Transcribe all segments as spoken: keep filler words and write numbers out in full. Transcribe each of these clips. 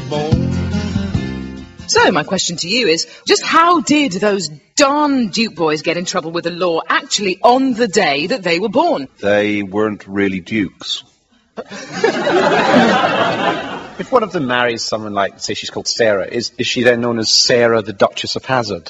born. So, my question to you is, just how did those darn Duke boys get in trouble with the law actually on the day that they were born? They weren't really dukes. If one of them marries someone like, say she's called Sarah, is, is she then known as Sarah the Duchess of Hazzard?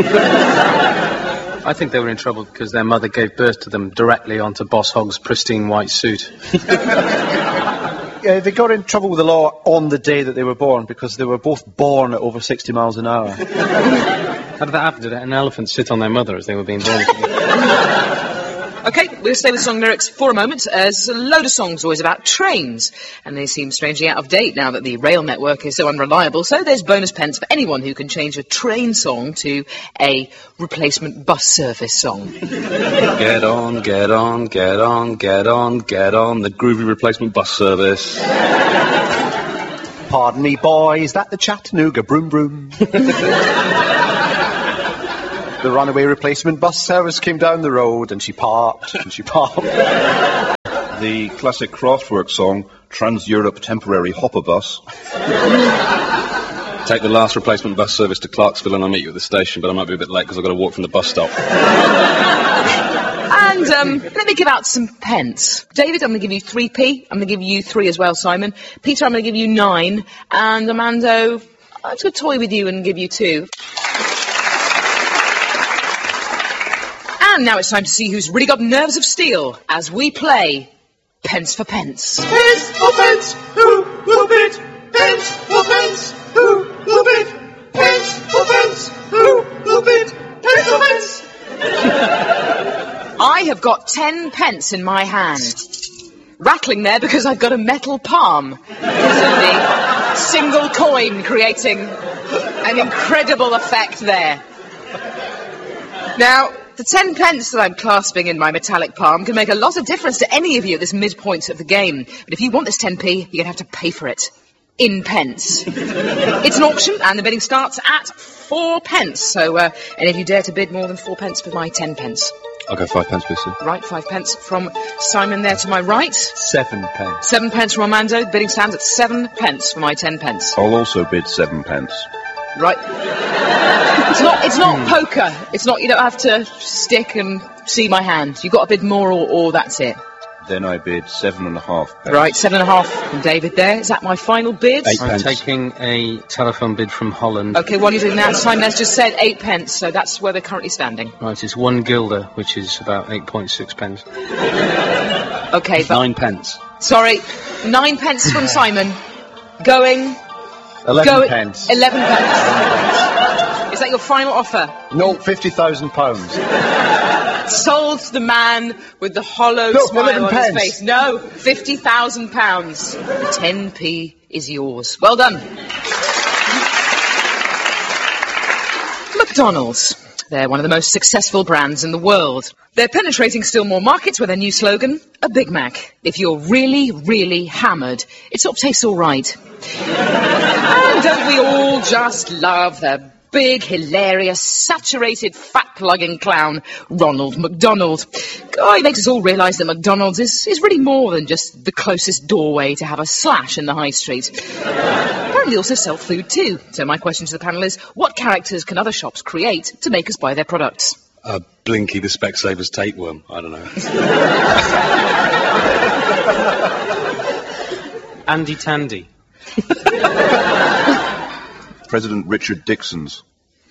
I think they were in trouble because their mother gave birth to them directly onto Boss Hogg's pristine white suit. Yeah, they got in trouble with the law on the day that they were born because they were both born at over sixty miles an hour. How did that happen? Did an elephant sit on their mother as they were being born? OK, we'll stay with song lyrics for a moment. Uh, there's a load of songs always about trains, and they seem strangely out of date now that the rail network is so unreliable, so there's bonus pence for anyone who can change a train song to a replacement bus service song. Get on, get on, get on, get on, get on, the groovy replacement bus service. Pardon me, boy, is that the Chattanooga broom broom? The runaway replacement bus service came down the road and she parked and she parked. The classic Kraftwerk song, Trans-Europe Temporary Hopper Bus. Take the last replacement bus service to Clarksville and I'll meet you at the station, but I might be a bit late because I've got to walk from the bus stop. And um, let me give out some pence. David, I'm going to give you three p. I'm going to give you three as well, Simon. Peter, I'm going to give you nine. And Armando, I'm going to toy with you and give you two. And now it's time to see who's really got nerves of steel as we play Pence for Pence. Pence for pence, who will bid? Pence for pence, who will bid? Pence for pence, who will bid? Pence for pence. I have got ten pence in my hand. Rattling there because I've got a metal palm. Because of the single coin creating an incredible effect there. Now, the ten pence that I'm clasping in my metallic palm can make a lot of difference to any of you at this midpoint of the game. But if you want this ten p, you're going to have to pay for it. In pence. It's an auction, and the bidding starts at four pence. So, uh, any of you dare to bid more than four pence for my ten pence? I'll go five pence, please, sir. Right, five pence from Simon there to my right. Seven pence. Seven pence from Armando. The bidding stands at seven pence for my ten pence. I'll also bid seven pence. Right. It's not, it's not poker. It's not, you don't have to stick and see my hand. You've got to bid more or, or that's it. Then I bid seven and a half pence. Right, seven and a half from David there. Is that my final bid? Eight I'm pence. Taking a telephone bid from Holland. OK, while you're doing that, Simon has just said eight pence, so that's where they're currently standing. Right, it's one guilder, which is about eight point six pence. OK, but... Nine pence. Sorry, nine pence from Simon. Going... Eleven Go pence. Eleven pence. Is that your final offer? No, fifty thousand pounds. Sold to the man with the hollow Look, smile on pence. his face. No, fifty thousand pounds. ten p is yours. Well done. McDonald's. They're one of the most successful brands in the world. They're penetrating still more markets with their new slogan, a Big Mac. If you're really, really hammered, it sort of tastes all right. And don't we all just love the big, hilarious, saturated, fat-plugging clown, Ronald McDonald. Guy makes us all realise that McDonald's is, is really more than just the closest doorway to have a slash in the high street. Apparently they also sell food too. So my question to the panel is, what characters can other shops create to make us buy their products? Uh, Blinky the Specsavers tapeworm. I don't know. Andy Tandy. President Richard Dixon's.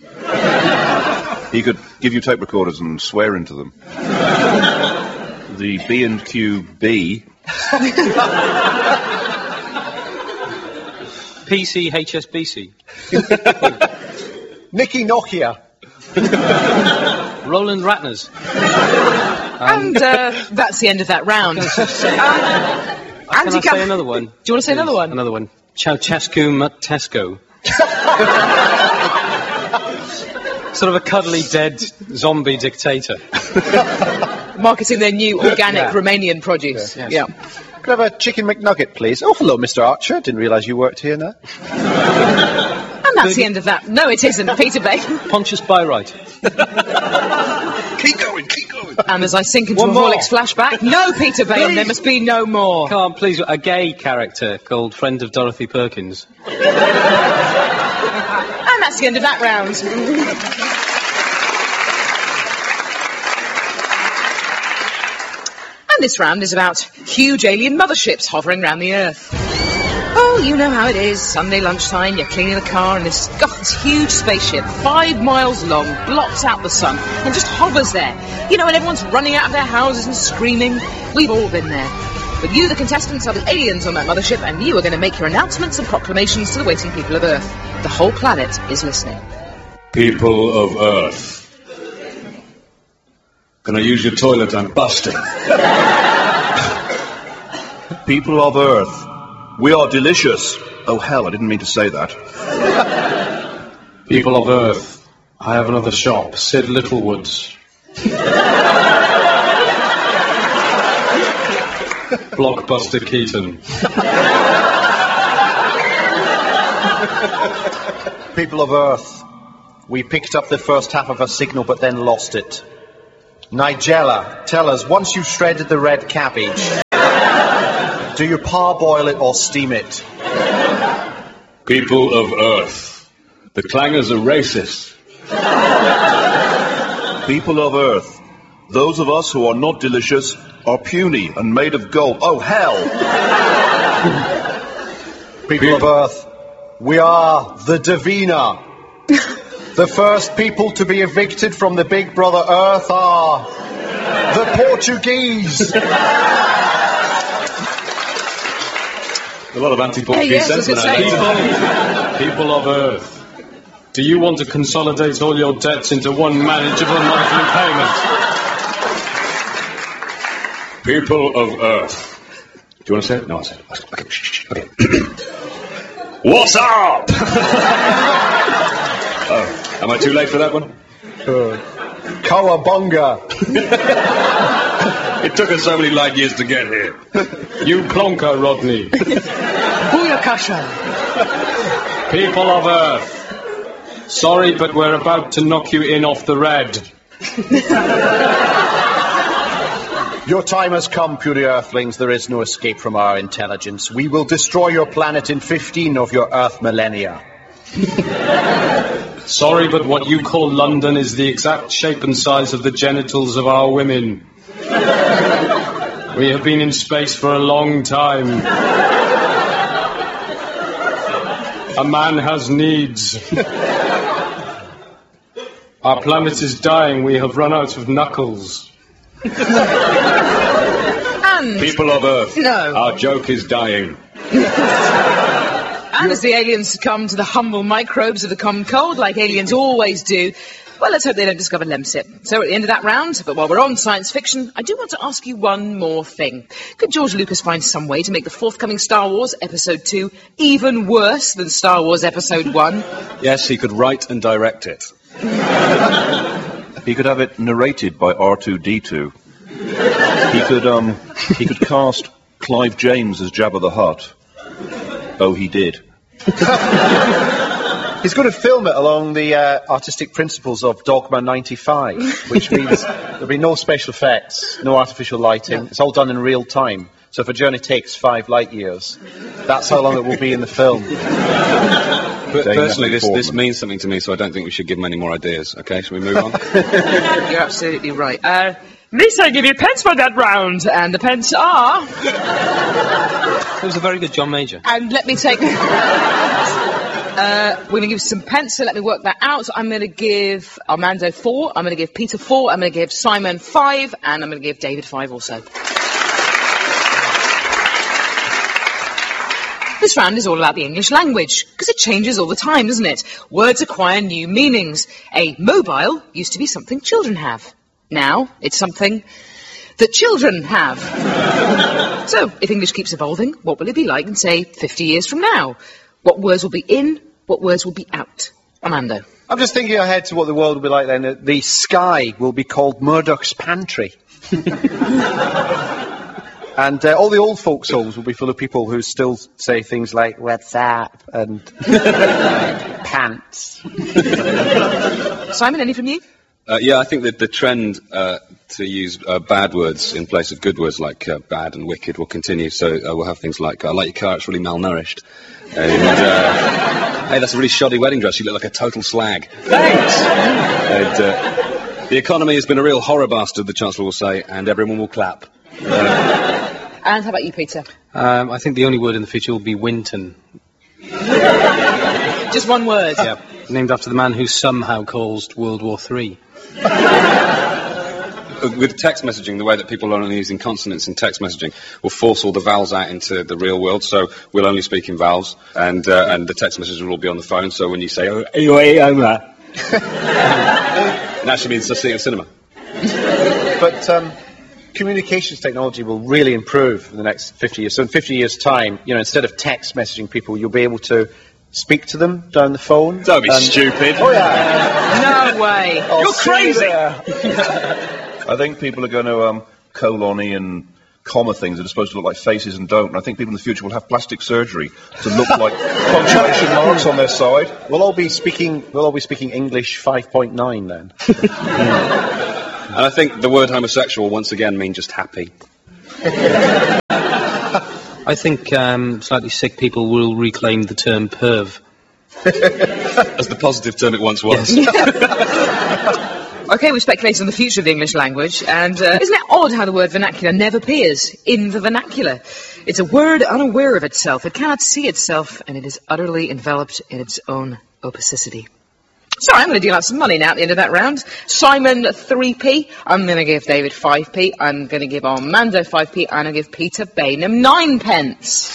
He could give you tape recorders and swear into them. The B and Q B. P C H S B C. Nicky Nokia. Roland Ratners. Um, and uh, that's the end of that round. um, Can I say another one? Do you want to say another one? Another one. Ceausescu Mutesco. Sort of a cuddly dead zombie dictator. Marketing their new organic Yeah. Romanian produce. Yes. Yeah. Could I have a chicken McNugget, please? Oh, hello, Mister Archer. Didn't realise you worked here now. And that's the end of that. No, it isn't. Peter Bacon. Pontius Bayreuth. Keep going, keep going. And as I sink into One a more. Horlicks flashback, no, Peter Bayon, there must be no more. Come on, please, a gay character called Friend of Dorothy Perkins. And that's the end of that round. And this round is about huge alien motherships hovering around the Earth. Oh, you know how it is. Sunday lunchtime, you're cleaning the car and this, oh, this huge spaceship, five miles long, blots out the sun and just hovers there. You know, and everyone's running out of their houses and screaming. We've all been there. But you, the contestants, are the aliens on that mothership, and you are going to make your announcements and proclamations to the waiting people of Earth. The whole planet is listening. People of Earth. Can I use your toilet? I'm busting. People of Earth, we are delicious. Oh, hell, I didn't mean to say that. People of Earth, I have another shop, Sid Littlewoods. Blockbuster Keaton. People of Earth, we picked up the first half of a signal but then lost it. Nigella, tell us, once you've shredded the red cabbage, do you parboil it or steam it? People of Earth, the clangers are racist. People of Earth, those of us who are not delicious are puny and made of gold. Oh, hell! People of Earth, we are the Davina. The first people to be evicted from the Big Brother Earth are the Portuguese. A lot of anti-Portuguese Hey, yes, I was sentiment. gonna out there. People, people of Earth, do you want to consolidate all your debts into one manageable monthly payment? People of Earth. Do you want to say it? No, I said it. Okay. shh, shh, okay. What's up? Oh, am I too late for that one? Cowabunga. It took us so many light years to get here. You plonker, Rodney. Booyakasha. People of Earth, sorry, but we're about to knock you in off the red. Your time has come, puny Earthlings. There is no escape from our intelligence. We will destroy your planet in fifteen of your Earth millennia. Sorry, but what you call London is the exact shape and size of the genitals of our women. We have been in space for a long time. A man has needs. Our planet is dying. We have run out of knuckles. And, People of Earth, No. our joke is dying. and as the aliens succumb to the humble microbes of the common cold, like aliens always do, well, let's hope they don't discover Lemsip. So at the end of that round, but while we're on science fiction, I do want to ask you one more thing. Could George Lucas find some way to make the forthcoming Star Wars Episode two even worse than Star Wars Episode one? Yes, he could write and direct it. He could have it narrated by R two D two. He could, um, he could cast Clive James as Jabba the Hutt. Oh, he did. He's going to film it along the uh, artistic principles of Dogma ninety-five, which means there'll be no special effects, no artificial lighting. It's all done in real time. So if a journey takes five light years, that's how long it will be in the film. But Dane personally, this, Portman. this means something to me, so I don't think we should give him any more ideas. Okay, shall we move on? You're absolutely right. Uh, Lisa, I give you pence for that round, and the pence are... It was a very good John Major. And let me take... Uh, we're going to give some pence, so let me work that out. I'm going to give Armando four, I'm going to give Peter four, I'm going to give Simon five, and I'm going to give David five also. This round is all about the English language, because it changes all the time, doesn't it? Words acquire new meanings. A mobile used to be something children have. Now, it's something that children have. So, if English keeps evolving, what will it be like in, say, fifty years from now? What words will be in, what words will be out? Armando. I'm just thinking ahead to what the world will be like then. The sky will be called Murdoch's Pantry. And uh, all the old folks' homes will be full of people who still say things like, what's up? And pants. Simon, any from you? Uh, yeah, I think that the trend uh, to use uh, bad words in place of good words like uh, bad and wicked will continue. So uh, we'll have things like, I like your car, it's really malnourished. And, uh, hey, that's a really shoddy wedding dress, you look like a total slag. Thanks! And, uh, the economy has been a real horror bastard, the Chancellor will say, and everyone will clap. Uh, and how about you, Peter? Um, I think the only word in the future will be Winton. Just one word? Yeah, named after the man who somehow caused World War Three. With text messaging, the way that people are only using consonants in text messaging will force all the vowels out into the real world, so we'll only speak in vowels, and uh, and the text messages will all be on the phone, so when you say, oh, anyway, Homer, it actually means seeing a cinema. But um, communications technology will really improve in the next fifty years. So in fifty years' time, you know, instead of text messaging people, you'll be able to speak to them down the phone. Don't be and... stupid. Oh, yeah. No way. I'll You're crazy. I think people are going to um, colon-y and comma things that are supposed to look like faces and don't. And I think people in the future will have plastic surgery to look like punctuation marks on their side. We'll all be speaking. We'll all be speaking English five point nine then. And I think the word homosexual once again means just happy. I think um, slightly sick people will reclaim the term perv. As the positive term it once was. Yes. OK, we speculated on the future of the English language, and uh, isn't it odd how the word vernacular never appears in the vernacular? It's a word unaware of itself. It cannot see itself, and it is utterly enveloped in its own opacity. So I'm going to deal out some money now at the end of that round. Simon, three p. I'm going to give David five p. I'm going to give Armando five p. And I'll give Peter Bainham nine pence.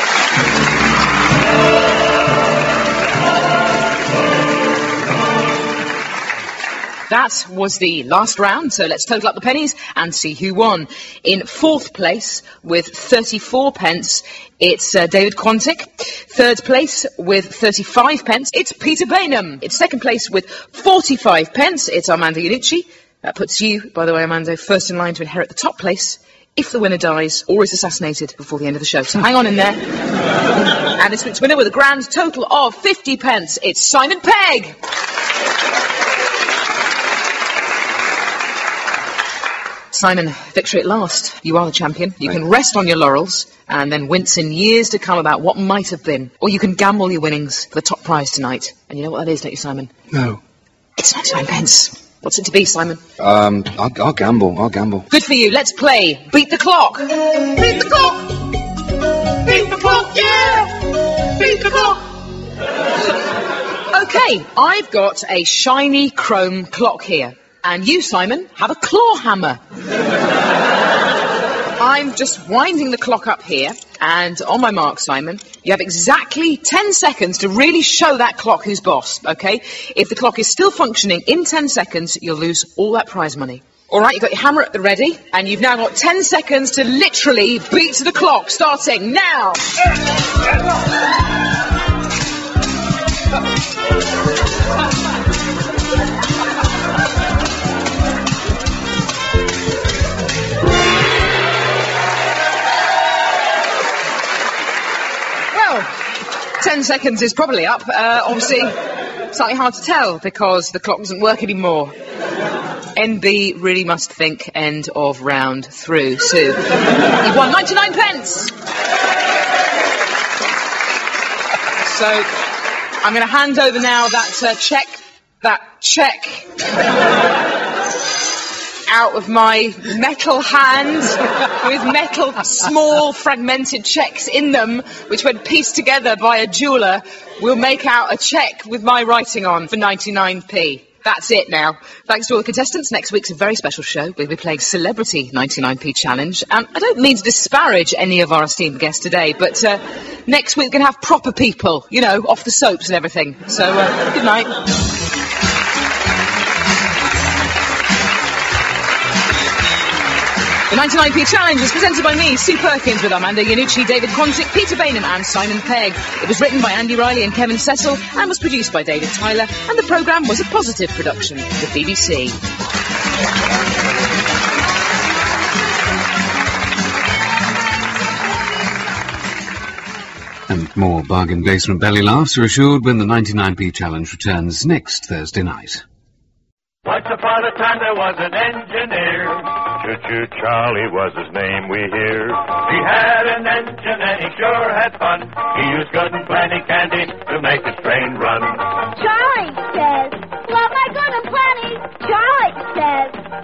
That was the last round, so let's total up the pennies and see who won. In fourth place, with thirty-four pence, it's uh, David Quantick. Third place, with thirty-five pence, it's Peter Bainham. In second place, with forty-five pence, it's Armando Iannucci. That puts you, by the way, Armando, first in line to inherit the top place if the winner dies or is assassinated before the end of the show. So hang on in there. And this week's winner with a grand total of fifty pence, it's Simon Pegg. Simon, victory at last. You are the champion. You can rest on your laurels and then wince in years to come about what might have been. Or you can gamble your winnings for the top prize tonight. And you know what that is, don't you, Simon? No. It's ninety-nine pence. What's it to be, Simon? Um, I'll, I'll gamble, I'll gamble. Good for you. Let's play Beat the Clock. Beat the clock! Beat the clock, yeah! Beat the clock! OK, I've got a shiny chrome clock here. And you, Simon, have a claw hammer. I'm just winding the clock up here, and on my mark, Simon, you have exactly ten seconds to really show that clock who's boss, OK? If the clock is still functioning in ten seconds, you'll lose all that prize money. All right, you've got your hammer at the ready, and you've now got ten seconds to literally beat the clock, starting now. Ten seconds is probably up. Uh, obviously, slightly hard to tell because the clock doesn't work anymore. N B really must think end of round through. Sue, you've won ninety-nine pence. So, I'm going to hand over now that uh, check, that check, out of my metal hand with metal small fragmented checks in them, which when pieced together by a jeweller will make out a cheque with my writing on for ninety-nine p. That's it now. Thanks to all the contestants. Next week's a very special show. We'll be playing Celebrity ninety-nine p Challenge. And I don't mean to disparage any of our esteemed guests today, but uh, next week we're going to have proper people, you know, off the soaps and everything. So, uh, good night. The ninety-nine p Challenge was presented by me, Sue Perkins, with Armando Iannucci, David Quantick, Peter Bainham and Simon Pegg. It was written by Andy Riley and Kevin Cecil and was produced by David Tyler, and the programme was a Positive production of the B B C. And more bargain basement belly laughs are assured when the ninety-nine p Challenge returns next Thursday night. Once upon a time there was an engineer. Choo-choo Charlie was his name, we hear. He had an engine and he sure had fun. He used good and plenty candy to make his train run. Charlie says, love my good and plenty. Charlie